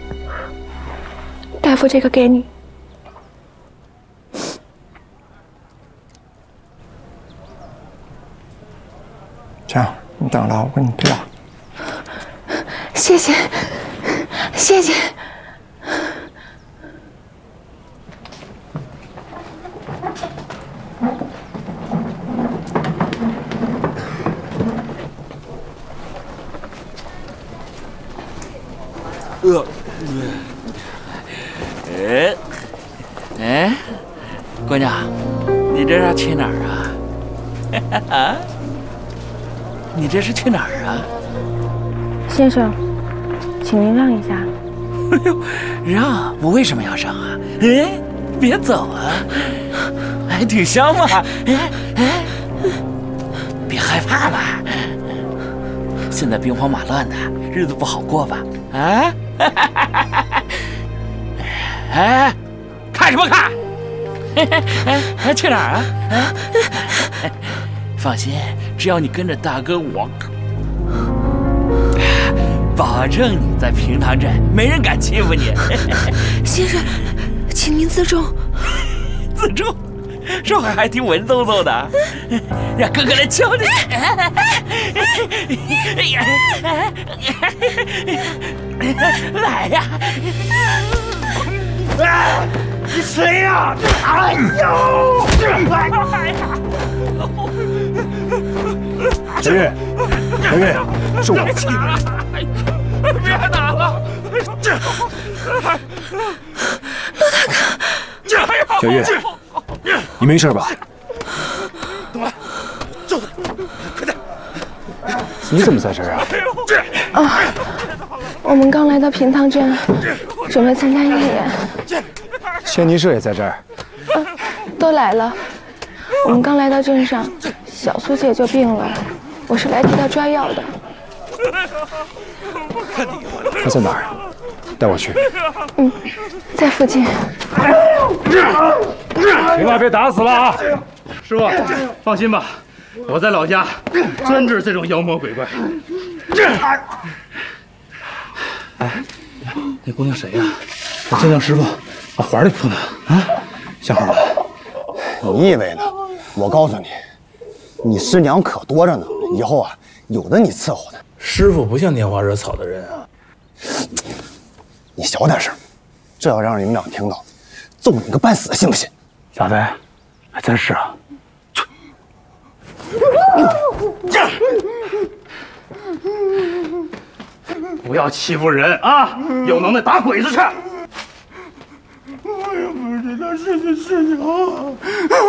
大夫，这个给你。 这样，你等着，我给你对了。 谢谢，谢谢。 姑娘，你这是去哪儿啊？你这是去哪儿啊？ 先生，请您让一下。 哎呦，让？我为什么要让啊？哎，别走啊！还挺香嘛！哎，别害怕嘛。现在兵荒马乱的，日子不好过吧？啊？哎，看什么看？去哪儿啊？放心，只要你跟着大哥我，保证你在平塘镇没人敢欺负你。 先生，请您自重。 自重？这会儿还挺文绉绉的，让哥哥来教你。来呀！ 你谁呀？哎呦！ 小玉，小玉，是我。 别打了！ 小玉，你没事吧？ 走，快点！ 你怎么在这儿啊？ 啊，我们刚来到平塘镇，准备参加义演。 仙尼社也在这儿。 都来了。我们刚来到镇上，小苏姐就病了，我是来替她抓药的。 她在哪儿？带我去。 在附近。 千万别打死了啊！师傅，放心吧，我在老家专治这种妖魔鬼怪。哎，那姑娘谁呀？我先让师傅把环里铺呢。啊，想好了。 你以为呢？我告诉你，你师娘可多着呢，以后啊，有的你伺候的。 师傅不像拈花惹草的人啊。 你小点声，这要让你们俩听到，揍你个半死，信不信？ 小子，还真是啊。不要欺负人啊！有能耐打鬼子去！ 我也不知道是你师娘。